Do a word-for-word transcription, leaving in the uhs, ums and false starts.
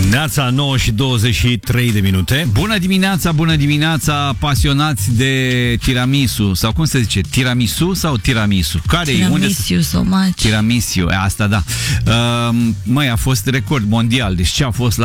Neața, nouă și douăzeci și trei de minute. Bună dimineața, bună dimineața, pasionați de tiramisu. Sau cum se zice? Tiramisu sau tiramisu? Care e? Tiramisu sau maci. Tiramisu, asta da. Uh, măi, a fost record mondial. Deci ce a fost la